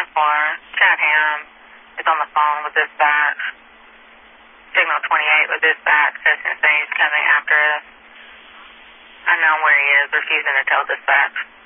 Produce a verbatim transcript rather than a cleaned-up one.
four. Chad Ham is on the phone with dispatch. Signal twenty-eight with dispatch. Since he's coming after us. Unknown where he is, refusing to tell dispatch.